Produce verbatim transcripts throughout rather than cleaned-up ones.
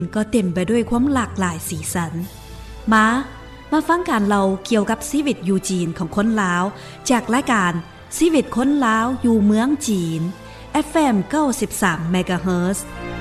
ก็เต็มไปด้วยความหลากหลายสีสันมามาฟังการเราเกี่ยวกับชีวิตอยู่จีนของคนลาวจากรายการชีวิตคนลาวอยู่เมืองจีน เอฟ เอ็ม เก้าสิบสาม เมกะเฮิรตซ์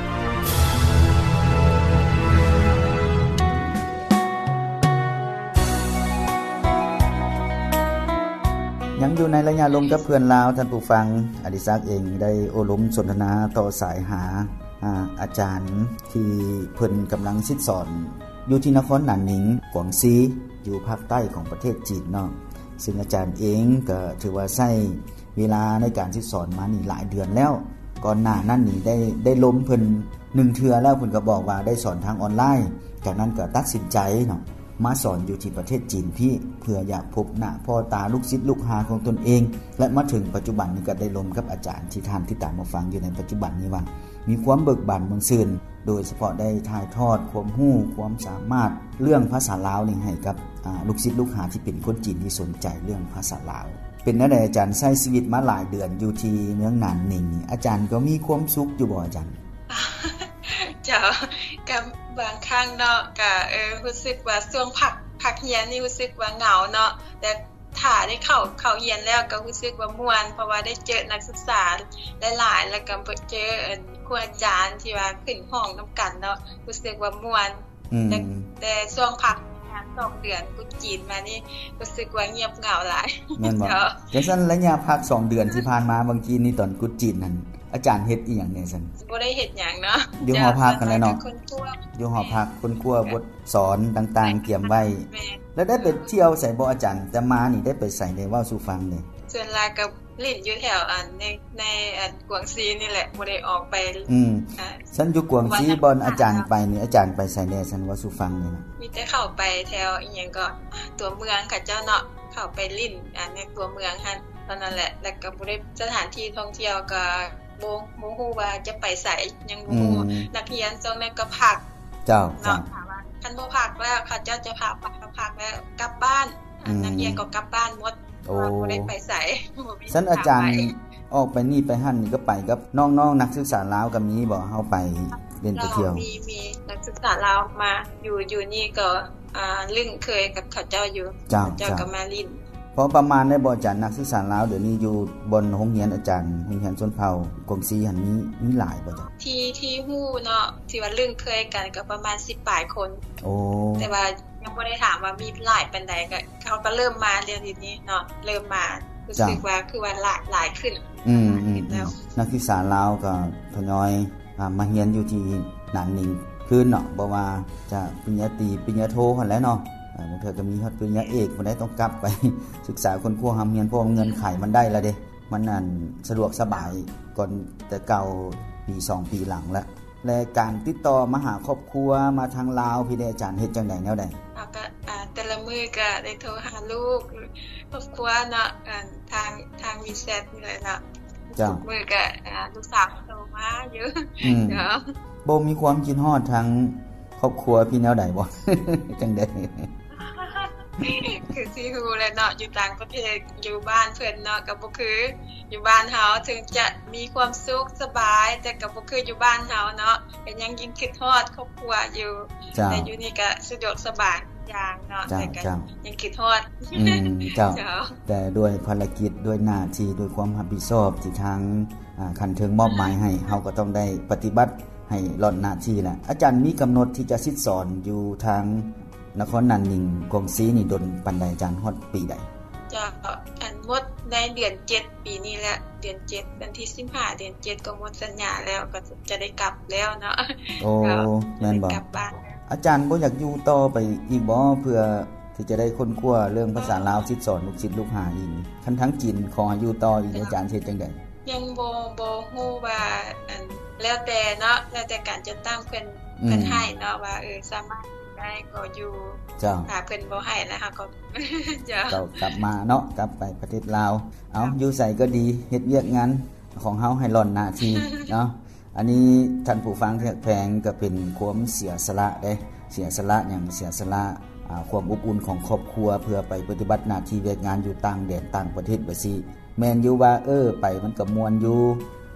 ยังอยู่ในระยะลมกับเพื่อนลาวท่านผู้ฟังอดิศักดิ์เองได้โอล้มสนทนาต่อสายหาอาจารย์ที่เพิ่นกำลังสิสอนอยู่ที่นครหนานหนิงกวางซีอยู่ภาคใต้ของประเทศจีนเนาะซึ่งอาจารย์เองก็ถือว่าใช้เวลาในการสิสอนมานี่หลายเดือนแล้วก่อนหน้านั้นนี่ได้ได้ล้มเพิ่นหนึ่งเทื่อแล้วเพิ่นก็บอกว่าได้สอนทางออนไลน์จากนั้นก็ตัดสินใจเนาะมาสอนอยู่ที่ประเทศจีนพี่เพื่ออยากพบหน้าพ่อตาลูกศิษย์ลูกหาของตนเองและมาถึงปัจจุบันนี้ก็ได้ล้มกับอาจารย์ที่ท่านที่ตามมาฟังอยู่ในปัจจุบันนี้ว่ามีความเบิกบานเมืองซื่นโดยเฉพาะได้ถ่ายทอดความรู้ความสามารถเรื่องภาษาลาวนี่ให้กับลูกศิษย์ลูกหาที่เป็นคนจีนที่สนใจเรื่องภาษาลาวเป็นนั่นแหละอาจารย์ใช้ชีวิตมาหลายเดือนอยู่ที่เมืองหนานหนิงอาจารย์ก็มีความสุขอยู่บ่อาจารย์เจ้ากับบางครั้งเนาะก็เออรู้สึกว่าช่วงพักพักเรียนนี่รู้สึกว่าเหงาเนาะแต่ถ้าได้เข้าเข้าเรียนแล้วก็รู้สึกว่าม่วนเพราะว่าได้เจอนักศึกษาหลายๆแล้วก็ไปเจอครูอาจารย์ที่ว่าขึ้นห้องนำกันเนาะรู้สึกว่าม่วนแต่แต่ช่วงพักสองเดือนกุจีนมานี่รู้สึกว่าเงียบเหงาหลายแม่นบ่จังซั่นระยะพักสองเดือนที่ผ่านมาบางทีนี่ตอนกุจีนนั่นอาจารย์เฮ็ดอีหยังแน่ซั่นบ่ได้เฮ็ดหยังเนาะอยู่หอพักกันแล้วเนาะอยู่หอพักคนกลัวบทสอนต่างๆเตรียมไว้แล้วได้ไปเที่ยวไสบ่อาจารย์แต่มานี่ได้ไปไสได้เว้าสู่ฟังนี่ส่วนหลายก็ลิ้นอยู่แถวอันในในอันกวางซีนี่แหละบ่ได้ออกไปอืมฉันอยู่กวางซีบ่อนอาจารย์ไปนี่อาจารย์ไปไสแน่ซั่นว่าสู่ฟังนี่นะมีแต่เข้าไปแถวอีหยังก็ตัวเมืองค่ะเจ้าเนาะเข้าไปลิ้นอันในตัวเมืองหั่นตอนนั้นแหละแล้วก็บ่ได้สถานที่ท่องเที่ยวก็บ่บ่ฮู้ว่าจะไปไสยังบ่ฮู้นักเรียนช่วงนั้นก็พักเจ้าเจ้าคันบ่พักแล้วเขาเจ้าจะพาไปพักแล้วกลับบ้านนักเรียนก็กลับบ้านหมดโอ้บ่ได้ไปไสซั่นอาจารย์ออกไปนี่ไปหั่นนี่ก็ไปกับน้องๆนักศึกษาลาวก็มีบ่เฮาไปเล่นไปเที่ยวมีมีนักศึกษาลาวมาอยู่อยู่นี่ก็อ่าลึ่งเคยกับเขาเจ้าอยู่เจ้าก็มาลิ้นพอประมาณได้บ่อาจารย์นักศึกษาลาวเดี๋ยวนี้อยู่บนโรงเรียนอาจารย์โรงเรียนชนเผ่ากงซีหั่นนี้มีหลายบ่จ้ะที่ที่ฮู้เนาะที่ว่าลึ่งเคยกันก็ประมาณสิบปลายคนโอ้แต่ว่ายังบ่ได้ถามว่ามีหลายปานใดก็เขาก็เริ่มมาเรียนทีนี้เนาะเริ่มมารู้สึกว่าคือว่าหลายหลายขึ้นอืมๆนักศึกษาลาวก็ทยอยอ่ามาเรียนอยู่ที่หนานหนิงคืนเนาะบ่ว่าจะปริญญาตรีปริญญาโทหั่นแหละเนาะอ่าบางเทื่อก็มีฮอดปริญญาเอกบ่ได้ต้องกลับไปศึกษาคนครัวหาเรียนเพราะเงินไขมันได้แล้วเด้มันนั่นสะดวกสบายก่อนแต่เก่าปีสองปีหลังแล้วและการติดต่อมาหาครอบครัวมาทางลาวพี่ได้อาจารย์เฮ็ดจังได๋แนวใดอ่าก็อ่าแต่ละมื้อก็ได้โทรหาลูกครอบครัวเนาะอ่าทางทาง WeChat นี่แหละเนาะจ้ะมื้อก็อ่าลูกสาวโทรมาอยู่เนาะบ่มีความคิดฮอดทางครอบครัวพี่แนวใดบ่จังได๋คือสิฮู้แหละเนาะอยู่ต่างประเทศอยู่บ้านเพิ่นเนาะก็บ่คืออยู่บ้านเฮาถึงจะมีความสุขสบายแต่ก็บ่คืออยู่บ้านเฮาเนาะก็ยังยิ่งคิดฮอดครอบครัวอยู่แต่อยู่นี่ก็สะดวกสบายอย่างเนาะแต่ก็ยังคิดฮอดอืมเจ้าแต่ด้วยภารกิจด้วยหน้าที่ด้วยความรับผิดชอบที่ทางอ่าคันถึงมอบหมายให้เฮาก็ต้องได้ปฏิบัติให้หล่อนหน้าที่แหละอาจารย์มีกำหนดที่จะสิสอนอยู่ทางนครหนานหนิงกงซีนี่ดนปานใดอาจารย์ฮอดปีใดจะอันหมดในเดือนเจ็ดปีนี้แหละเดือนเจ็ดวันที่สิบห้าเดือนเจ็ดก็หมดสัญญาแล้วก็จะได้กลับแล้วเนาะโอ้แม่นบ่กลับบ้านอาจารย์บ่อยากอยู่ต่อไปอีกบ่เพื่อที่จะได้ค้นคว้าเรื่องภาษาลาวสิสอนลูกศิษย์ลูกหาอีกคันทั้งจีนขออยู่ต่ออีกอาจารย์เฮ็ดจังได๋ยังบ่บ่ฮู้ว่าอันแล้วแต่เนาะแล้วแต่การจัดตั้งเพิ่นเพิ่นให้เนาะว่าเออสามารถได้ก็อยู่จ้าถ้าเพิ่นบ่ให้แล้วเฮาก็จ้าก็กลับมาเนาะกลับไปประเทศลาวเอาอยู่ไสก็ดีเฮ็ดเวียกงานของเฮาให้หล่อนหน้าที่เนาะอันนี้ท่านผู้ฟังที่แพงก็เป็นความเสียสละเด้เสียสละหยังเสียสละอ่าความอบอุ่นของครอบครัวเพื่อไปปฏิบัติหน้าที่เวียกงานอยู่ต่างแดนต่างประเทศบ่ซี่แม่นอยู่ว่าเออไปมันก็ม่วนอยู่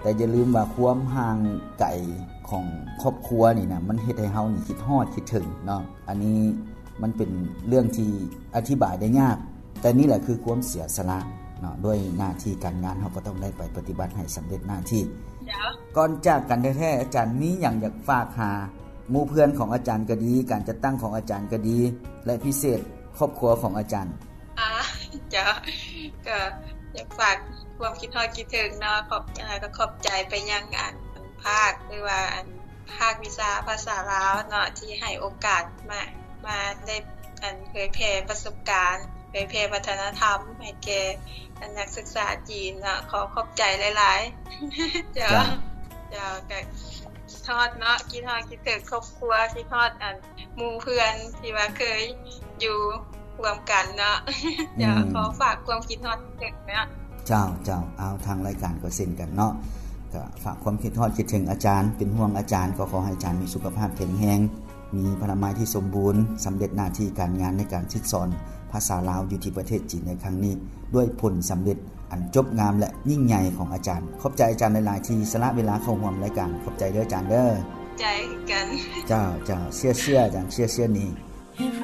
แต่อย่าลืมว่าความห่างไกลของครอบครัวนี่นะมันเฮ็ดให้เฮานี่คิดฮอดคิดถึงเนาะอันนี้มันเป็นเรื่องที่อธิบายได้ยากแต่นี่แหละคือความเสียสละเนาะด้วยหน้าที่การงานเฮาก็ต้องได้ไปปฏิบัติให้สำเร็จหน้าที่ก่อนจากกันแท้ๆอาจารย์มีหยังอยากฝากหาหมู่เพื่อนของอาจารย์ก็ดีการจัดตั้งของอาจารย์ก็ดีและพิเศษครอบครัวของอาจารย์อ่าจ้ะก็อยากฝากความคิดฮอดคิดถึงเนาะขอบอ่าก็ขอบใจไปยังอันภาคหรือว่าอันภาควิชาภาษาลาวเนาะที่ให้โอกาสมามาได้อันเผยแพร่ประสบการณ์เผยแพร่วัฒนธรรมให้แก่นักศึกษาจีนเนาะขอขอบใจหลายๆจ้ะจ้ะก็ทอดเนาะคิดฮอดคิดถึงครอบครัวคิดฮอดอันหมู่เพื่อนที่ว่าเคยอยู่ร่วมกันเนาะจ้ะขอฝากความคิดฮอดถึงเนาะเจ้าเจ้าเอาทางรายการก็เซ็นกันเนาะก็ฝากความคิดฮอดคิดถึงอาจารย์เป็นห่วงอาจารย์ก็ขอให้อาจารย์มีสุขภาพแข็งแรงมีพละไม้ที่สมบูรณ์สำเร็จหน้าที่การงานในการศึกษาภาษาลาวอยู่ที่ประเทศจีนในครั้งนี้ด้วยผลสำเร็จอันจบงามและยิ่งใหญ่ของอาจารย์ขอบใจอาจารย์หลายๆที่สละเวลาเข้าร่วมรายการขอบใจเด้ออาจารย์เด้อใจกันเจ้าเจ้าเชื่อๆอาจารย์เชื่อๆนี่